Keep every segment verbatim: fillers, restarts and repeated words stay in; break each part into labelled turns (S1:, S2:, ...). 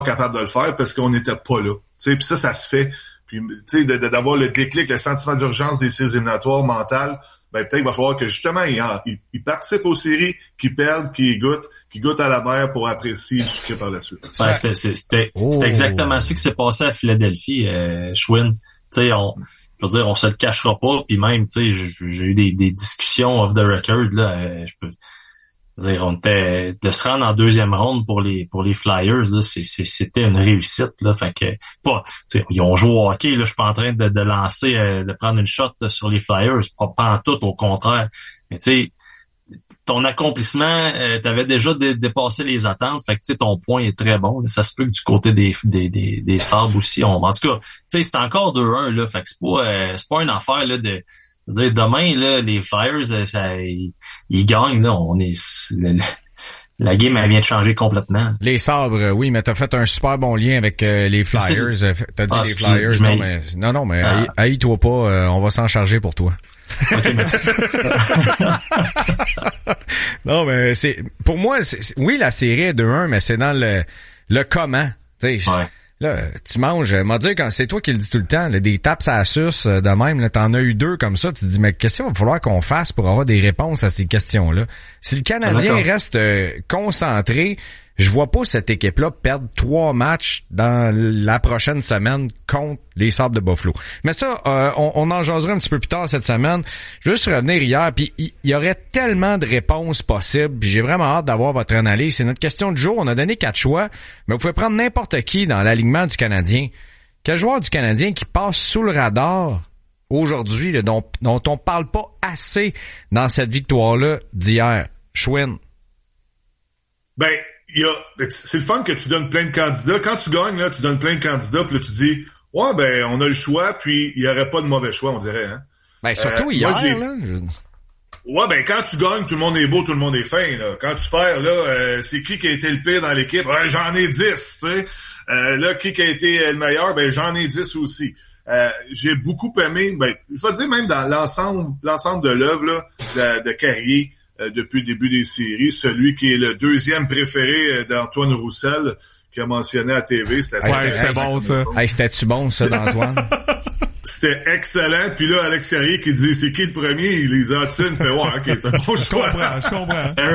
S1: capable de le faire parce qu'on n'était pas là. Tu sais, puis ça, ça se fait. Puis, tu sais, de, de, d'avoir le déclic, le sentiment d'urgence des séries éliminatoires mentales, ben peut-être qu'il va falloir que justement ils, ils, ils participent aux séries, qu'ils perdent, qu'ils goûtent, qu'ils goûtent à la mer pour apprécier le succès par la suite.
S2: Ben, c'était, c'était, oh. c'était exactement ce qui s'est passé à Philadelphie, euh, Schwinn. Tu sais, on, je veux dire, on se le cachera pas. Puis même, tu sais, j'ai, j'ai eu des, des discussions off the record là. Euh, je peux dire, on était de se rendre en deuxième ronde pour les pour les Flyers là, c'est, c'est c'était une réussite là. Fait que pas, tu sais, ils ont joué au hockey là. Je suis pas en train de, de lancer, euh, de prendre une shot là, sur les Flyers, pas, pas en tout, au contraire. Mais tu sais, ton accomplissement, euh, t'avais déjà dé- dépassé les attentes. Fait que tu sais, ton point est très bon. Là. Ça se peut que du côté des des des, des Sabres aussi, on, en tout cas, tu sais, c'est encore deux un là. Fait que c'est pas euh, c'est pas une affaire là de Je veux dire, demain, là, les Flyers, ça, ils, ils gagnent, là, on est, le, le, la game, elle vient de changer complètement.
S3: Les Sabres, oui, mais t'as fait un super bon lien avec euh, les Flyers. T'as dit ah, les Flyers, non, mais, non, non, mais, ah. haïs-toi pas, euh, on va s'en charger pour toi.
S2: Ok, merci.
S3: Non, mais c'est, pour moi, c'est, oui, la série est deux un, mais c'est dans le, le comment, tu sais. Ouais. Là, tu manges, m'a dit quand c'est toi qui le dis tout le temps, là, des tapes à la suce de même, là, t'en as eu deux comme ça, tu te dis mais qu'est-ce qu'il va falloir qu'on fasse pour avoir des réponses à ces questions-là? Si le Canadien ah, reste euh, concentré, je vois pas cette équipe-là perdre trois matchs dans la prochaine semaine contre les Sabres de Buffalo. Mais ça, euh, on, on en jasera un petit peu plus tard cette semaine. Je veux juste revenir hier, puis il y, y aurait tellement de réponses possibles, puis j'ai vraiment hâte d'avoir votre analyse. C'est notre question du jour. On a donné quatre choix, mais vous pouvez prendre n'importe qui dans l'alignement du Canadien. Quel joueur du Canadien qui passe sous le radar aujourd'hui, là, dont, dont on parle pas assez dans cette victoire-là d'hier? Schwinn.
S1: Ben, il y a, c'est le fun que tu donnes plein de candidats. Quand tu gagnes, là, tu donnes plein de candidats, puis là, tu dis, ouais, ben, on a le choix, puis il y aurait pas de mauvais choix, on dirait, hein.
S3: Ben, surtout euh, hier, moi, j'ai... là.
S1: Ouais, ben, quand tu gagnes, tout le monde est beau, tout le monde est fin, là. Quand tu perds, là, euh, c'est qui qui a été le pire dans l'équipe? Ouais, j'en ai dix, tu sais. Euh, là, qui qui a été le meilleur? Ben, j'en ai dix aussi. Euh, j'ai beaucoup aimé, ben, je vais dire même dans l'ensemble, l'ensemble de l'œuvre, là, de, de Carrier, depuis le début des séries, celui qui est le deuxième préféré d'Antoine Roussel, qui a mentionné à T V. C'était,
S4: ouais, c'était bon, ça.
S3: Hey, c'était-tu bon, ça, d'Antoine?
S1: C'était excellent. Puis là, Alex Carrier qui dit, c'est qui le premier? Il les a tu fait, ouais, ok, c'est un bon choix.
S4: Je comprends, je comprends.
S2: Fair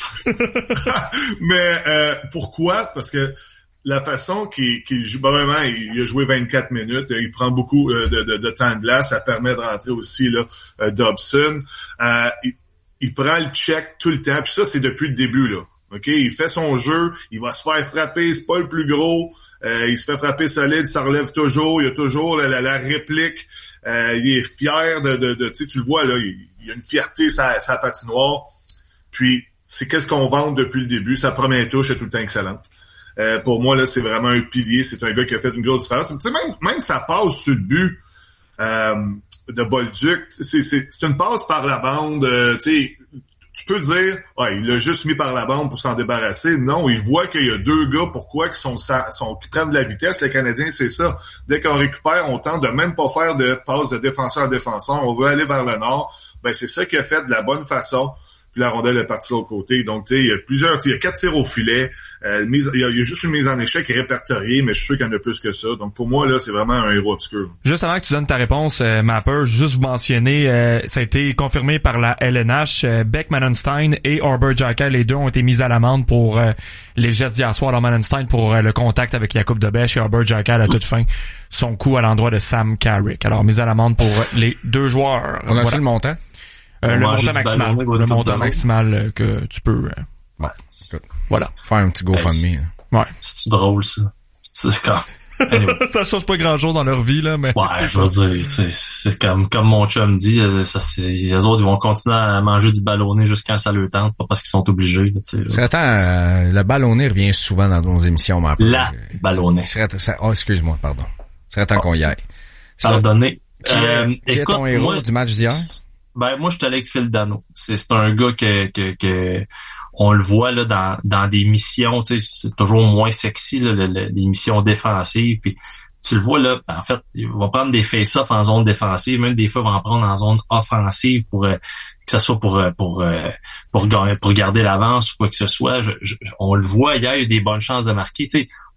S2: enough.
S1: Mais, euh, pourquoi? Parce que la façon qu'il, qu'il joue, vraiment, il a joué vingt-quatre minutes, il prend beaucoup de, de, de temps de glace, ça permet de rentrer aussi, là, Dobson. Euh, il, Il prend le check tout le temps, puis ça, c'est depuis le début, là. OK? Il fait son jeu, il va se faire frapper, c'est pas le plus gros, euh, il se fait frapper solide, ça relève toujours, il y a toujours la, la, la réplique, euh, il est fier de... de, de tu sais, tu le vois, là, il, il a une fierté sa, sa patinoire, puis c'est qu'est-ce qu'on vante depuis le début, sa première touche est tout le temps excellente. Euh, pour moi, là, c'est vraiment un pilier, c'est un gars qui a fait une grosse différence. Tu sais, même, même sa passe sur le but... Euh, de Bolduc, c'est, c'est, c'est une passe par la bande, euh, tu sais, tu peux dire, ouais, il l'a juste mis par la bande pour s'en débarrasser. Non, il voit qu'il y a deux gars, pourquoi, qui sont, sont qui prennent de la vitesse. Les Canadiens, c'est ça. Dès qu'on récupère, on tente de même pas faire de passe de défenseur à défenseur. On veut aller vers le nord. Ben, c'est ça qu'il a fait de la bonne façon. Puis la rondelle est partie de l'autre côté. Donc, tu sais, il y a plusieurs, il y a quatre tirs au filet. Euh, mise, il, y a, il y a juste une mise en échec répertoriée, mais je suis sûr qu'il y en a plus que ça. Donc, pour moi, là, c'est vraiment un héros obscur.
S4: Juste avant que tu donnes ta réponse, euh, Mapper, juste vous mentionner, euh, ça a été confirmé par la L N H. Euh, Beck Manenstein et Arbor Jackal, les deux ont été mis à l'amende pour euh, les gestes d'hier soir. Alors, Manenstein pour euh, le contact avec Jakub Dobeš et Arbor Jackal à toute fin son coup à l'endroit de Sam Carrick. Alors, mis à l'amende pour euh, les deux joueurs.
S3: On a voilà. Le montant?
S4: Euh, le montant maximal, ballon, le montant maximal que tu peux. Euh,
S3: bon, écoute, voilà, faire un petit GoFundMe.
S2: Hey, ouais, c'est drôle ça. C'est quand.
S4: Anyway. Ça change pas grand chose dans leur vie là, mais.
S2: Ouais, je veux dire, c'est, c'est comme comme mon chum dit, ça, c'est, les autres ils vont continuer à manger du ballonné jusqu'à ça leur tente, pas parce qu'ils sont obligés. Tu sais.
S3: C'est attends, euh, le ballonné revient souvent dans nos émissions, mais
S2: la euh, ballonné.
S3: Oh, excuse-moi, pardon. C'est temps oh. qu'on y aille.
S2: Pardonnez.
S3: Qui, euh, qui écoute, est ton héros moi, du match d'hier?
S2: Ben moi je suis allé avec Phil Dano. C'est c'est un gars que que que on le voit là dans dans des missions, tu sais, c'est toujours moins sexy là, le, le, les missions défensives, puis tu le vois là, en fait, il va prendre des face-off en zone défensive, même des fois il va en prendre en zone offensive pour euh, que ce soit pour pour euh, pour pour garder l'avance ou quoi que ce soit. Je, je, on le voit hier, il y a eu des bonnes chances de marquer, tu sais.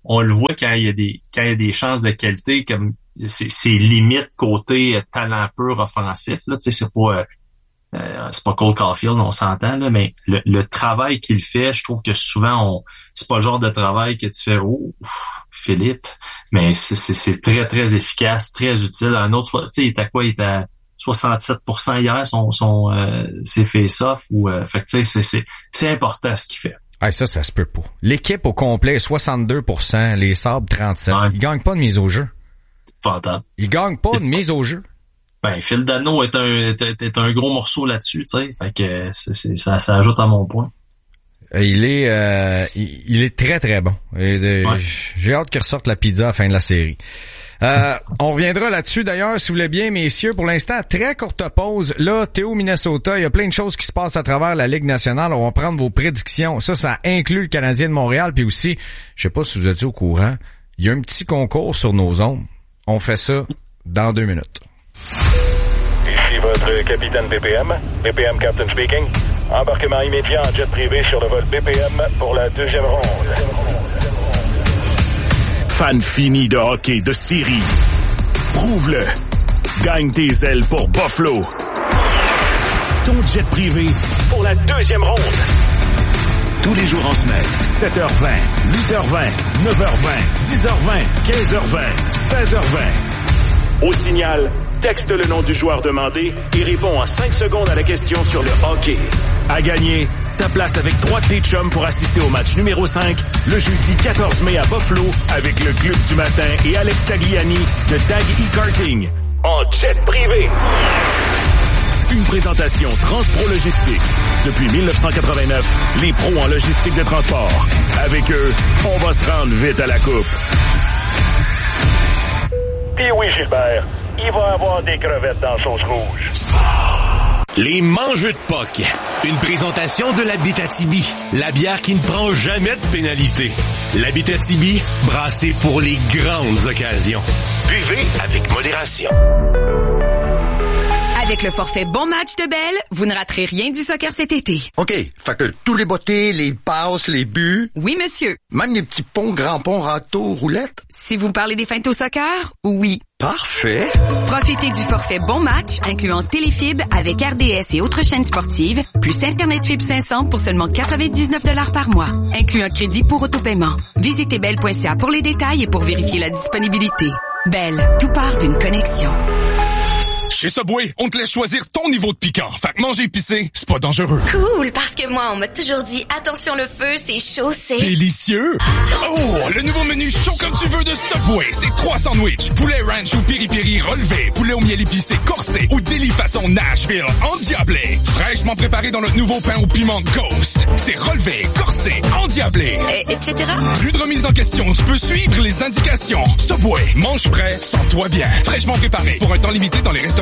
S2: on le voit quand il y a des quand il y a des chances de qualité, comme c'est, c'est limite côté talent pur offensif. Là, tu sais, c'est pas... Euh, Euh, c'est pas Cole Caulfield, on s'entend, là, mais le, le travail qu'il fait, je trouve que souvent, on c'est pas le genre de travail que tu fais, oh, Philippe, mais c'est, c'est, c'est très, très efficace, très utile. Un autre fois, tu sais, il était à quoi? Il était à soixante-sept pour cent hier, son, son, euh, ses face-off, ou, euh, fait que, tu sais, c'est, c'est, c'est important ce qu'il fait.
S3: Ah, ça, ça se peut pas. L'équipe au complet, soixante-deux pour cent, les Sabres, trente-sept. Ouais. Ils gagnent pas de mise au jeu.
S2: Fantastique.
S3: Ils gagnent pas de mise au jeu.
S2: Ben, Phil Dano est un, est, est un gros morceau là-dessus, tu sais. Fait que c'est, c'est, ça, ça ajoute à mon point.
S3: Il est, euh, il, il est très, très bon. Et de, ouais. J'ai hâte qu'il ressorte la pizza à la fin de la série. Euh, on reviendra là-dessus d'ailleurs, si vous voulez bien, messieurs. Pour l'instant, très courte pause. Là, Théo, Minnesota, il y a plein de choses qui se passent à travers la Ligue nationale. On va prendre vos prédictions. Ça, ça inclut le Canadien de Montréal. Puis aussi, je sais pas si vous êtes au courant, il y a un petit concours sur nos ondes. On fait ça dans deux minutes.
S5: Ici votre capitaine B P M. B P M Captain speaking. Embarquement immédiat en jet privé sur le vol B P M pour la deuxième ronde.
S6: Fan fini de hockey de série. Prouve-le. Gagne tes ailes pour Buffalo. Ton jet privé pour la deuxième ronde. Tous les jours en semaine, sept heures vingt, huit heures vingt, neuf heures vingt, dix heures vingt, quinze heures vingt, seize heures vingt. Au signal, texte le nom du joueur demandé et réponds en cinq secondes à la question sur le hockey. À gagner, ta place avec trois de tes chums pour assister au match numéro cinq, le jeudi quatorze mai à Buffalo, avec le Club du matin et Alex Tagliani de Tag E-Karting, en jet privé. Une présentation Transpro Logistique. Depuis dix-neuf cent quatre-vingt-neuf, les pros en logistique de transport. Avec eux, on va se rendre vite à la coupe.
S5: Puis oui, Gilbert, il va avoir des crevettes dans sauce rouge.
S7: Les mangeux de Pâques. Une présentation de l'Abitibi. La bière qui ne prend jamais de pénalité. L'Abitibi, brassée pour les grandes occasions. Buvez avec modération.
S8: Avec le forfait Bon Match de Bell, vous ne raterez rien du soccer cet été.
S9: OK, fait que tous les bottées, les passes, les buts...
S8: Oui, monsieur.
S9: Même les petits ponts, grands ponts, râteaux, roulettes?
S8: Si vous parlez des feintes au soccer, oui.
S9: Parfait.
S8: Profitez du forfait Bon Match, incluant Téléfib avec R D S et autres chaînes sportives, plus Internet Fibre cinq cents pour seulement quatre-vingt-dix-neuf dollars par mois, inclut un crédit pour autopaiement. Visitez bell point c a pour les détails et pour vérifier la disponibilité. Bell, tout part d'une connexion.
S10: Chez Subway, on te laisse choisir ton niveau de piquant. Fait que manger épicé, c'est pas dangereux.
S11: Cool, parce que moi, on m'a toujours dit, attention le feu, c'est chaud, c'est...
S10: Délicieux! Oh, le nouveau menu chaud comme tu veux de Subway, c'est trois sandwichs. Poulet ranch ou piri-piri relevé, poulet au miel épicé corsé ou délit façon Nashville endiablé. Fraîchement préparé dans notre nouveau pain au piment Ghost. C'est relevé, corsé, endiablé.
S11: Et, etc.
S10: Plus de remise en question, tu peux suivre les indications. Subway, mange frais, sens-toi bien. Fraîchement préparé pour un temps limité dans les restaurants.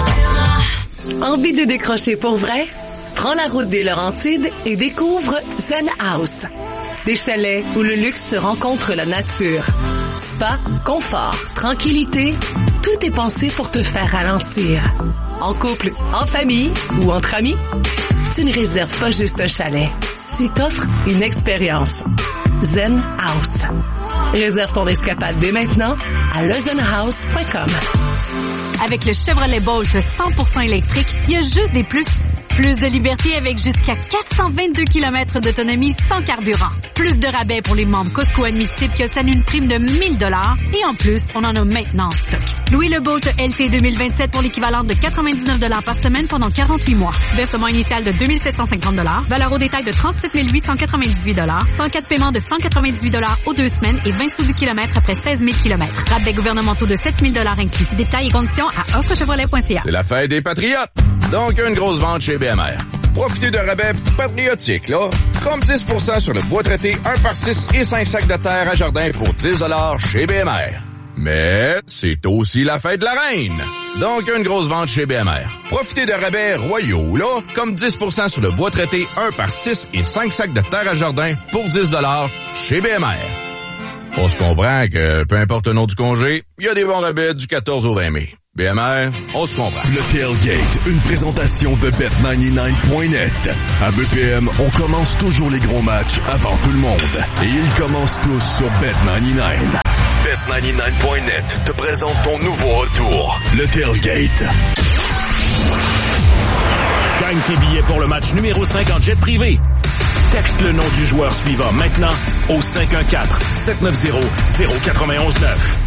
S12: Envie de décrocher pour vrai? Prends la route des Laurentides et découvre Zen House. Des chalets où le luxe se rencontre la nature. Spa, confort, tranquillité, tout est pensé pour te faire ralentir. En couple, en famille ou entre amis, tu ne réserves pas juste un chalet. Tu t'offres une expérience. Zen House. Réserve ton escapade dès maintenant à le zen house point com.
S13: Avec le Chevrolet Bolt cent pour cent électrique, il y a juste des plus. Plus de liberté avec jusqu'à quatre cent vingt-deux kilomètres d'autonomie sans carburant. Plus de rabais pour les membres Costco admissibles qui obtiennent une prime de mille dollars. Et en plus, on en a maintenant en stock. Louez le Bolt L T deux mille vingt-sept pour l'équivalent de quatre-vingt-dix-neuf dollars par semaine pendant quarante-huit mois. Versement initial de deux mille sept cent cinquante dollars. Valeur au détail de trente-sept mille huit cent quatre-vingt-dix-huit dollars. cent quatre paiements de cent quatre-vingt-dix-huit dollars aux deux semaines et vingt sous du kilomètre après seize mille kilomètres. Rabais gouvernementaux de sept mille dollars inclus. Détails et conditions à offre chevrolet point c a.
S14: C'est la fête des patriotes. Donc, une grosse vente chez B M R. Profitez de rabais patriotiques, là. Comme dix pour cent sur le bois traité un par six et cinq sacs de terre à jardin pour dix dollars chez B M R. Mais c'est aussi la fête de la reine. Donc, une grosse vente chez B M R. Profitez de rabais royaux, là. Comme dix pour cent sur le bois traité un par six et cinq sacs de terre à jardin pour dix dollars chez B M R. On se comprend que, peu importe le nom du congé, il y a des bons rabais du quatorze au vingt mai. B M R, on se comprend.
S15: Le Tailgate, une présentation de bet quatre-vingt-dix-neuf point net. À B P M, on commence toujours les gros matchs avant tout le monde. Et ils commencent tous sur bet quatre-vingt-dix-neuf. bet quatre-vingt-dix-neuf point net te présente ton nouveau retour, le Tailgate.
S6: Gagne tes billets pour le match numéro cinq en jet privé. Texte le nom du joueur suivant maintenant au cinq un quatre, sept neuf zéro, zéro neuf un neuf.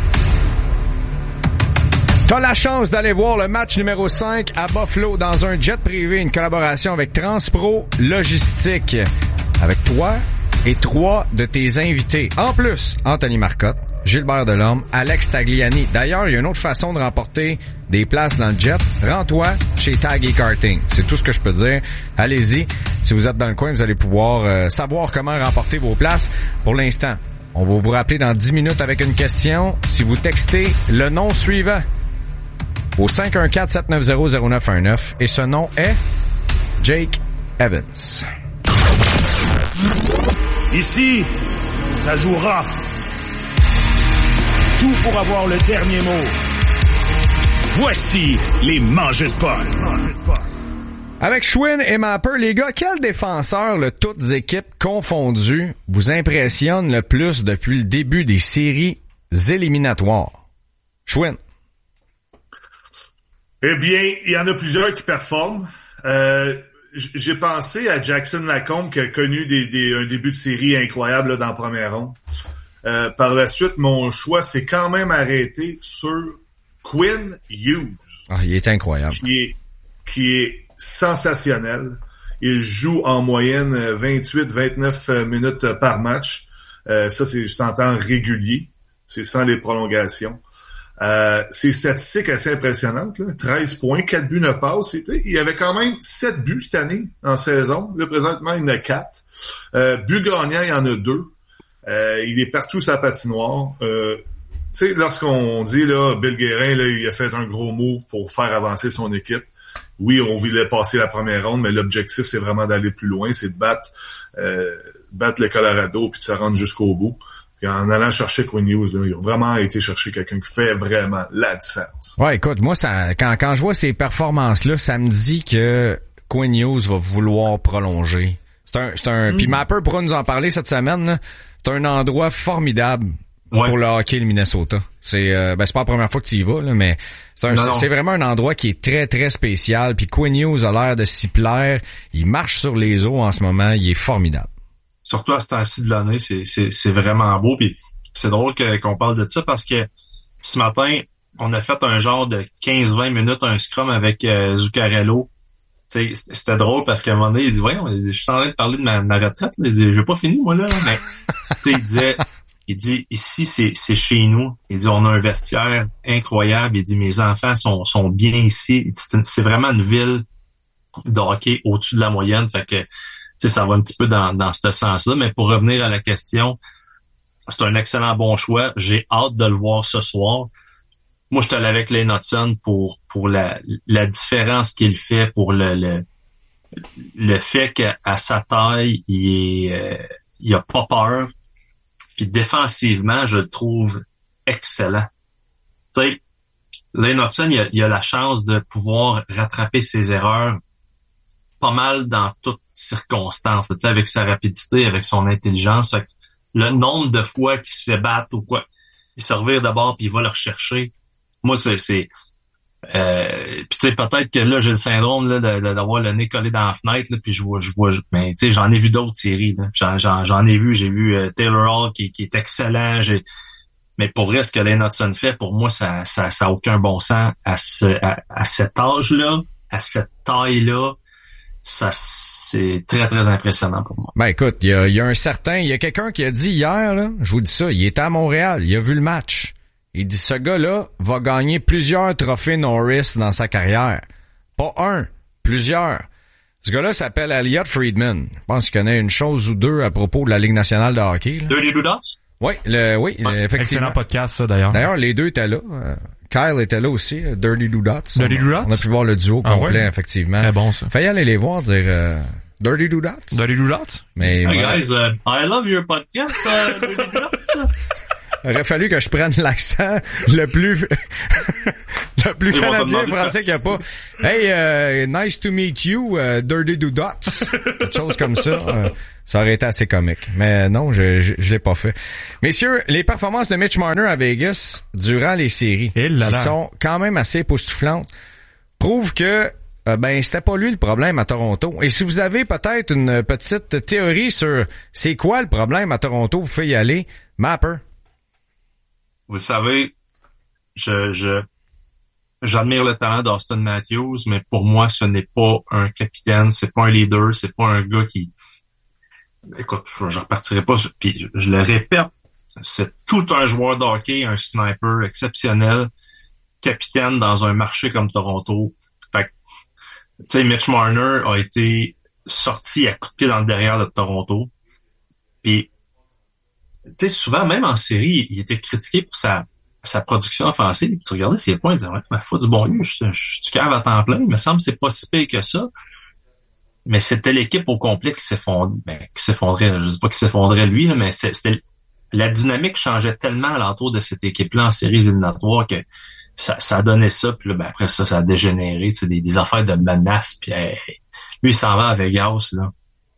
S3: T'as la chance d'aller voir le match numéro cinq à Buffalo dans un jet privé, une collaboration avec Transpro Logistique. Avec toi et trois de tes invités. En plus, Anthony Marcotte, Gilbert Delorme, Alex Tagliani. D'ailleurs, il y a une autre façon de remporter des places dans le jet. Rends-toi chez Tag et Karting. C'est tout ce que je peux dire. Allez-y. Si vous êtes dans le coin, vous allez pouvoir euh, savoir comment remporter vos places. Pour l'instant, on va vous rappeler dans dix minutes avec une question. Si vous textez le nom suivant au cinq un quatre, sept neuf zéro, zéro neuf un neuf et ce nom est Jake Evans.
S6: Ici, ça joue rough. Tout pour avoir le dernier mot. Voici les mangeurs de potes.
S3: Avec Schwinn et Mapper, les gars, quel défenseur, le toutes équipes confondues, vous impressionne le plus depuis le début des séries éliminatoires? Schwinn.
S1: Eh bien, il y en a plusieurs qui performent. Euh, j'ai pensé à Jackson Lacombe qui a connu des, des, un début de série incroyable là, dans la première ronde. Euh, par la suite, mon choix s'est quand même arrêté sur Quinn Hughes.
S3: Ah, il est incroyable.
S1: Qui est, qui est sensationnel. Il joue en moyenne vingt-huit vingt-neuf minutes par match. Euh, ça, c'est juste en temps régulier. C'est sans les prolongations. Euh, c'est statistique assez impressionnante, là. treize points, quatre buts, neuf passes. Il y avait quand même sept buts cette année en saison. Là, présentement, il y en a quatre. Euh, buts gagnants, il y en a deux. Euh, il est partout sa patinoire. Euh, tu sais, lorsqu'on dit, là, Bill Guérin, là, il a fait un gros move pour faire avancer son équipe. Oui, on voulait passer la première ronde, mais l'objectif, c'est vraiment d'aller plus loin. C'est de battre, euh, battre le Colorado puis de se rendre jusqu'au bout. Puis en allant chercher Quinn Hughes, là, ils ont vraiment été chercher quelqu'un qui fait vraiment la différence.
S3: Ouais, écoute, moi, ça, quand, quand je vois ces performances-là, ça me dit que Quinn Hughes va vouloir prolonger. C'est un, c'est un, mm. Puis Mapper pourra nous en parler cette semaine, là. C'est un endroit formidable ouais. pour le hockey, le Minnesota. C'est, euh, ben, c'est pas la première fois que tu y vas, là, mais c'est un, non, c'est, non. c'est vraiment un endroit qui est très, très spécial. Puis Quinn Hughes a l'air de s'y plaire. Il marche sur les eaux en ce moment. Il est formidable.
S2: Surtout à ce temps-ci de l'année, c'est, c'est, c'est vraiment beau. Puis c'est drôle que, qu'on parle de ça parce que ce matin, on a fait un genre de quinze vingt minutes, un scrum avec euh, Zuccarello. T'sais, c'était drôle parce qu'à un moment donné, il dit, voyons, je suis en train de parler de ma, ma retraite. Là. Il dit, j'ai pas fini, moi, là. Mais il disait, il dit, ici, c'est, c'est chez nous. Il dit, on a un vestiaire incroyable. Il dit, mes enfants sont, sont bien ici. Il dit, c'est, une, c'est vraiment une ville de hockey au-dessus de la moyenne. Fait que, tu sais, ça va un petit peu dans, dans ce sens-là. Mais pour revenir à la question, c'est un excellent bon choix. J'ai hâte de le voir ce soir. Moi, je te l'avais avec Lane Hutson pour pour la la différence qu'il fait, pour le le, le fait qu'à sa taille, il est euh, il a pas peur. Puis défensivement, je le trouve excellent. Tu sais, Lane Hutson, il a, il a la chance de pouvoir rattraper ses erreurs pas mal dans toutes circonstances, tu sais, avec sa rapidité, avec son intelligence. Fait que le nombre de fois qu'il se fait battre ou quoi, il se revire d'abord puis il va le rechercher. Moi, c'est... c'est euh, puis tu sais, peut-être que là, j'ai le syndrome là, de, de, d'avoir le nez collé dans la fenêtre, là, puis je vois... je vois, mais tu sais, j'en ai vu d'autres séries. Là. J'en, j'en, j'en ai vu, j'ai vu euh, Taylor Hall qui, qui est excellent. J'ai, mais pour vrai, ce que Lane Hutson fait, pour moi, ça ça, ça a aucun bon sens à, ce, à, à cet âge-là, à cette taille-là. Ça, c'est très, très impressionnant pour moi.
S3: Ben écoute, il y a, y a un certain... Il y a quelqu'un qui a dit hier, là, je vous dis ça, il était à Montréal, il a vu le match. Il dit, ce gars-là va gagner plusieurs trophées Norris dans sa carrière. Pas un, plusieurs. Ce gars-là s'appelle Elliot Friedman. Je pense qu'il connaît une chose ou deux à propos de la Ligue nationale de hockey.
S2: Dirty Do Dots?
S3: Oui, le, oui, ouais, effectivement.
S4: Excellent podcast, ça, d'ailleurs.
S3: D'ailleurs, les deux étaient là. Kyle était là aussi, Dirty Do Dots.
S4: Dirty Do Dots?
S3: On a pu voir le duo
S4: ah,
S3: complet,
S4: ouais?
S3: Effectivement.
S4: Très bon, ça.
S3: Fait y aller les voir, dire euh, Dirty Do Dots.
S4: Dirty Do Dots?
S3: Mais,
S2: hey
S3: ouais.
S2: guys, uh, I love your podcast, uh, Dirty Do Dots.
S3: Il aurait fallu que je prenne l'accent le plus Le plus
S1: Ils
S3: canadien français qu'il n'y a pas. Hey, euh, nice to meet you, uh, Dirty Do Dots. Quelque chose comme ça. Euh, ça aurait été assez comique. Mais non, je, je, je l'ai pas fait. Messieurs, les performances de Mitch Marner à Vegas durant les séries, qui sont quand même assez époustouflantes, prouvent que euh, ben c'était pas lui le problème à Toronto. Et si vous avez peut-être une petite théorie sur c'est quoi le problème à Toronto, vous pouvez y aller. Mapper.
S2: Vous savez, je, je, j'admire le talent d'Austin Matthews, mais pour moi, ce n'est pas un capitaine, c'est pas un leader, c'est pas un gars qui, écoute, je, je repartirai pas, puis je le répète, c'est tout un joueur de hockey, un sniper exceptionnel, capitaine dans un marché comme Toronto. Fait que, tu sais, Mitch Marner a été sorti à coups de pied dans le derrière de Toronto, puis tu sais, souvent, même en série, il était critiqué pour sa, sa production offensive. Puis tu regardais ses points, il disait, ouais, ma foi du bon lieu, je, je, je suis cave à temps plein. Il me semble que c'est pas si pire que ça. Mais c'était l'équipe au complet qui s'effondrait, ben, qui s'effondrait. Je sais pas qui s'effondrait lui, là, mais c'était, la dynamique changeait tellement alentour de cette équipe-là en séries éliminatoires que ça, ça donnait ça. Puis là, ben, après ça, ça a dégénéré, tu sais, des, des affaires de menaces. Puis hey, lui, il s'en va à Vegas, là.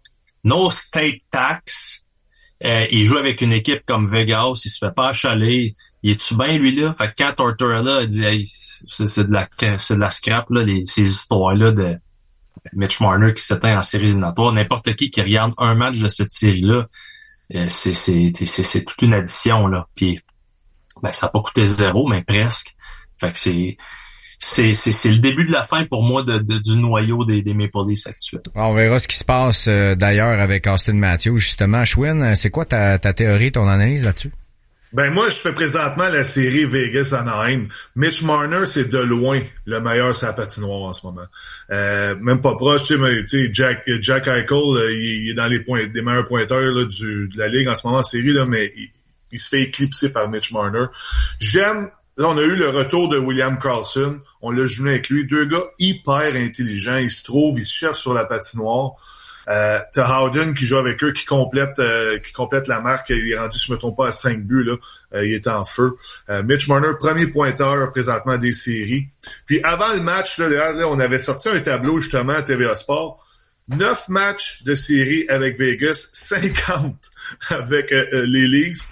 S2: No state tax. Euh, il joue avec une équipe comme Vegas, il se fait pas achaler. Il est-tu bien, lui, là? Fait que quand Tortorella a dit, hey, c'est, c'est de la, c'est de la scrap, là, les, ces histoires-là de Mitch Marner qui s'éteint en séries éliminatoires, n'importe qui qui regarde un match de cette série-là, euh, c'est, c'est, c'est, c'est toute une addition, là. Puis, ben, ça a pas coûté zéro, mais presque. Fait que c'est, C'est, c'est, c'est le début de la fin pour moi de, de, du noyau des, des Maple Leafs actuels.
S3: On verra ce qui se passe euh, d'ailleurs avec Austin Matthews, justement. Schwinn, c'est quoi ta, ta théorie, ton analyse là-dessus?
S1: Ben moi, je fais présentement la série Vegas-Anaheim. Mitch Marner, c'est de loin le meilleur sur la patinoire en ce moment. Euh, même pas proche, tu sais, mais, tu sais, Jack, Jack Eichel, euh, il, il est dans les points, des meilleurs pointeurs là, du, de la Ligue en ce moment en série, là, mais il, il se fait éclipser par Mitch Marner. J'aime... Là, on a eu le retour de William Karlsson. On l'a jumelé avec lui. Deux gars hyper intelligents. Ils se trouvent, ils se cherchent sur la patinoire. Euh, t'as Howden qui joue avec eux, qui complète euh, qui complète la marque. Il est rendu, si je me trompe pas, à cinq buts. Là. Euh, il est en feu. Euh, Mitch Marner, premier pointeur présentement des séries. Puis avant le match, là, là, on avait sorti un tableau justement à T V A Sport. Neuf matchs de série avec Vegas, cinquante avec euh, les Leafs,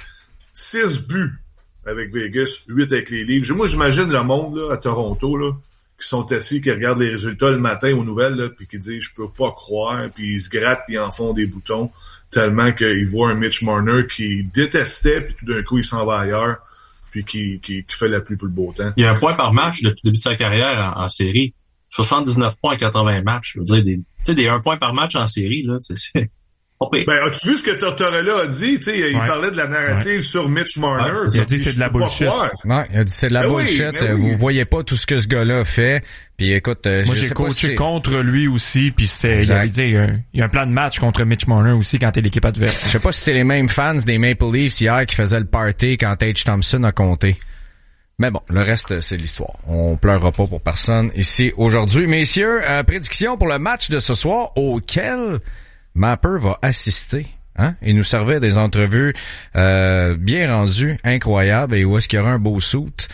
S1: six buts avec Vegas, huit avec les Leafs. Moi, j'imagine le monde là, à Toronto, là, qui sont assis, qui regardent les résultats le matin aux nouvelles, là, puis qui disent « je peux pas croire », puis ils se grattent, puis ils en font des boutons, tellement qu'ils voient un Mitch Marner qui détestait, puis tout d'un coup, il s'en va ailleurs, puis qui, qui, qui fait la pluie pour le beau temps.
S2: Il y a un point par match depuis le début de sa carrière en, en série. soixante-dix-neuf points en quatre-vingts matchs. Je veux dire, des, tu sais, des un point par match en série, là, c'est... c'est... Okay.
S1: Ben, as-tu vu ce que Tortorella a dit? T'sais, il ouais. parlait de la narrative ouais. sur Mitch Marner.
S4: Ouais. Il a dit c'est de la bullshit.
S3: Ouais, il a dit c'est de la ben bullshit. Oui, ben Vous oui. voyez pas tout ce que ce gars-là fait. Puis écoute,
S4: moi j'ai coaché contre lui aussi. Puis c'est, il, avait dit, il, y a un, il y a un plan de match contre Mitch Marner aussi quand t'es l'équipe adverse.
S3: Je sais pas si c'est les mêmes fans des Maple Leafs hier qui faisaient le party quand Tage Thompson a compté. Mais bon, le reste, c'est l'histoire. On pleurera pas pour personne ici aujourd'hui. Messieurs, euh, prédiction pour le match de ce soir auquel Mapper va assister, hein, et nous servir des entrevues euh, bien rendues, incroyables, et où est-ce qu'il y aura un beau suit.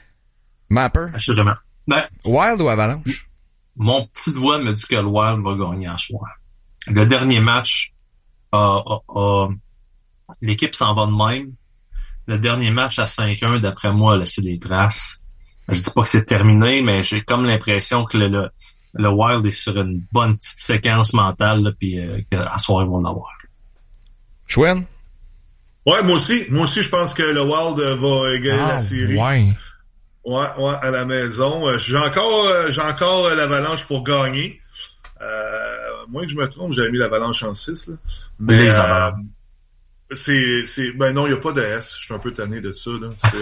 S3: Mapper?
S2: Assurément. Ben,
S3: Wild ou Avalanche?
S2: Mon petit doigt me dit que le Wild va gagner en soir. Le dernier match, euh, euh, euh, l'équipe s'en va de même. Le dernier match à cinq un, d'après moi, a laissé des traces. Je dis pas que c'est terminé, mais j'ai comme l'impression que le... le Le Wild est sur une bonne petite séquence mentale, là, puis euh, à soir, ils vont l'avoir.
S3: Schwinn?
S1: Ouais, moi aussi. Moi aussi, je pense que le Wild va égaler ah, la série.
S4: Ouais.
S1: Ouais, ouais, à la maison. J'ai encore, j'ai encore l'Avalanche pour gagner. Euh, moins que je me trompe, j'avais mis l'Avalanche en six, là. Mais,
S2: Les
S1: euh, c'est, c'est, ben non, il n'y a pas de S. Je suis un peu tanné de ça, là. C'est,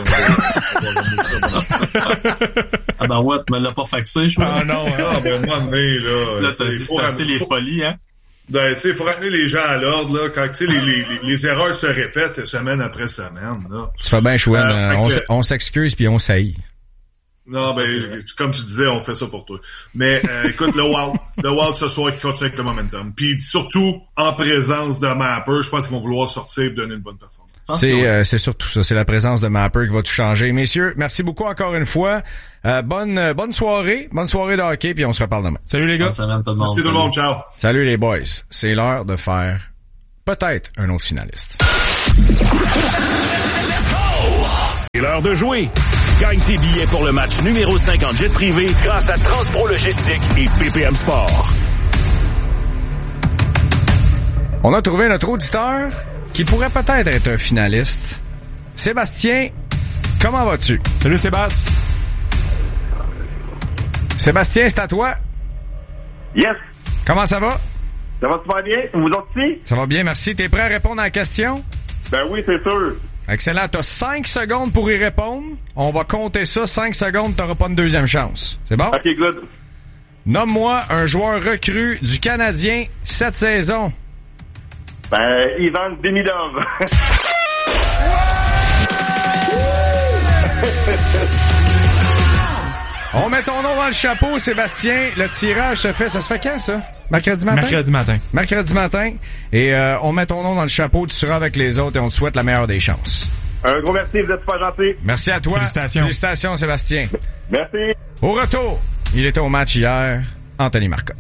S1: on va,
S2: ah ben ouais, tu me l'as pas faxé, je crois.
S4: Ah non, hein.
S1: Ah ben, moi, mais, là.
S2: Là, t'as dispensé les
S1: faut,
S2: folies, hein.
S1: Ben, tu sais, il faut ramener les gens à l'ordre, là. Quand, tu sais, les, les, les erreurs se répètent semaine après semaine, là.
S3: Tu fais bien, Schwinn. Euh, on, que... on s'excuse puis on saillit.
S1: Non, ben, comme tu disais, on fait ça pour toi. Mais, euh, écoute, le Wild, le Wild ce soir qui continue avec le momentum. Puis surtout, en présence de Mapper, je pense qu'ils vont vouloir sortir et donner une bonne performance.
S3: C'est, oui. euh, c'est surtout ça. C'est la présence de Mapper qui va tout changer. Messieurs, merci beaucoup encore une fois. Euh, bonne, euh, bonne soirée. Bonne soirée de hockey, puis on se reparle demain.
S4: Salut les gars.
S2: Bonne semaine, tout le monde.
S1: Merci tout le monde. Ciao.
S3: Salut les boys. C'est l'heure de faire peut-être un autre finaliste.
S6: C'est l'heure de jouer. Gagne tes billets pour le match numéro cinq en jet privé grâce à Transpro Logistique et B P M Sport.
S3: On a trouvé notre auditeur qui pourrait peut-être être un finaliste. Sébastien, comment vas-tu?
S4: Salut Sébastien.
S3: Sébastien, c'est à toi.
S16: Yes.
S3: Comment ça va?
S16: Ça va super bien. Vous autres aussi?
S3: Ça va bien, merci. T'es prêt à répondre à la question?
S16: Ben oui, c'est sûr.
S3: Excellent. T'as cinq secondes pour y répondre. On va compter ça. cinq secondes, t'auras pas une deuxième chance. C'est bon?
S16: OK, good.
S3: Nomme-moi un joueur recru du Canadien cette saison.
S16: Ben, Ivan Demidov.
S3: On met ton nom dans le chapeau, Sébastien. Le tirage se fait, ça se fait quand, ça? Mercredi matin?
S4: Mercredi matin.
S3: Mercredi matin. Et euh, on met ton nom dans le chapeau, tu seras avec les autres et on te souhaite la meilleure des chances.
S16: Un gros merci, vous êtes super gentil.
S3: Merci à toi.
S4: Félicitations.
S3: Félicitations, Sébastien.
S16: Merci.
S3: Au retour, il était au match hier, Anthony Marcotte.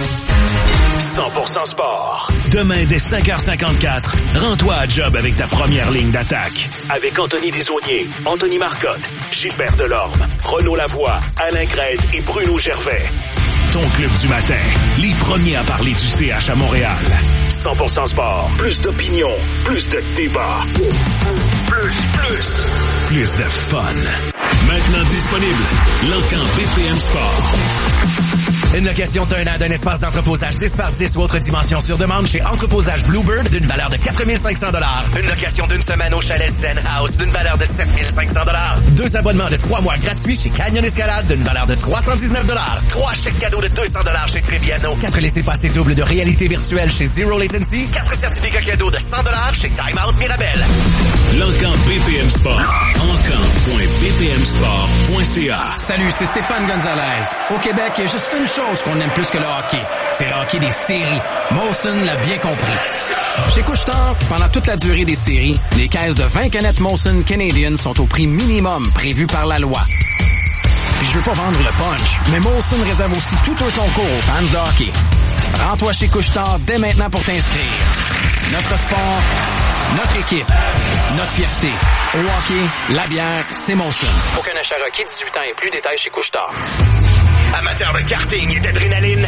S6: cent pour cent sport. Demain, dès cinq heures cinquante-quatre, rends-toi à job avec ta première ligne d'attaque. Avec Anthony Desaulniers, Anthony Marcotte, Gilbert Delorme, Renaud Lavoie, Alain Crête et Bruno Gervais. Ton club du matin, les premiers à parler du C H à Montréal. cent pour cent sport, plus d'opinion, plus de débat. Plus, plus, plus de fun. Maintenant disponible, L'Encan B P M Sport.
S17: Une location d'un an d'un espace d'entreposage dix par dix ou autre dimension sur demande chez Entreposage Bluebird d'une valeur de quatre mille cinq cents dollars. Une location d'une semaine au chalet Zen House d'une valeur de sept mille cinq cents dollars. Deux abonnements de trois mois gratuits chez Canyon Escalade d'une valeur de trois cent dix-neuf dollars. Trois chèques cadeaux de deux cents dollars chez Trebbiano. Quatre laissez-passer doubles de réalité virtuelle chez Zero Latency. Quatre certificats cadeaux de cent dollars chez Time Out Mirabel.
S6: L'Encan B P M Sport. encan point b p m sport point c a.
S18: Salut, c'est Stéphane Gonzalez. Au Québec, il y a juste une chose qu'on aime plus que le hockey. C'est le hockey des séries. Molson l'a bien compris. Chez Couche-Tard, pendant toute la durée des séries, les caisses de vingt canettes Molson Canadian sont au prix minimum prévu par la loi. Puis je veux pas vendre le punch, mais Molson réserve aussi tout un concours aux fans de hockey. Rends-toi chez Couche-Tard dès maintenant pour t'inscrire. Notre sport, notre équipe, notre fierté. Au hockey, la bière, c'est Molson. Aucun achat requis, dix-huit ans et plus, détails chez Couche-Tard.
S17: Amateurs de karting et d'adrénaline,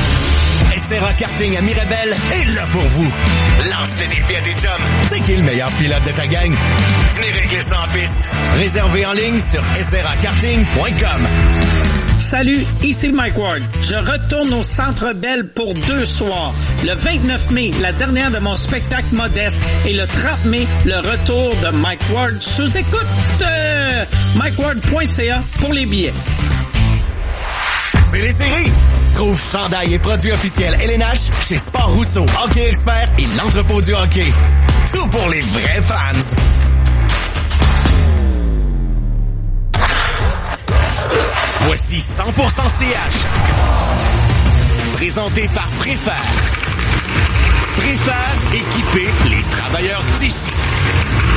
S17: S R A Karting à Mirabel est là pour vous. Lance le défi à tes chums. C'est qui le meilleur pilote de ta gang? Venez régler ça en piste. Réservé en ligne sur s r a karting point com.
S19: Salut, ici Mike Ward. Je retourne au Centre Bell pour deux soirs. Le vingt-neuf mai, la dernière de mon spectacle modeste, et le trente mai, le retour de Mike Ward sous écoute. Euh, mike ward point c a pour les billets.
S17: C'est les séries. Trouve chandail et produits officiels L N H chez Sport Rousseau, Hockey Expert et l'entrepôt du hockey. Tout pour les vrais fans. Voici cent pour cent C H. Présenté par Préfère. Préfère équiper les travailleurs d'ici.